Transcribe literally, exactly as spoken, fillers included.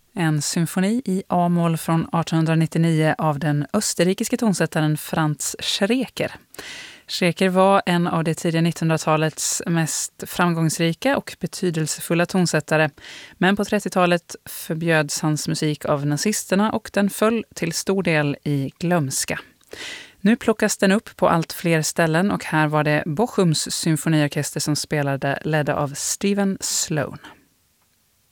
En symfoni i A-moll från artonhundranittionio av den österrikiske tonsättaren Franz Schreker. Schreker var en av det tidiga nittonhundratalets mest framgångsrika och betydelsefulla tonsättare, men på trettiotalet förbjöds hans musik av nazisterna och den föll till stor del i glömska. Nu plockas den upp på allt fler ställen och här var det Bochums symfoniorkester som spelade, ledda av Stephen Sloan.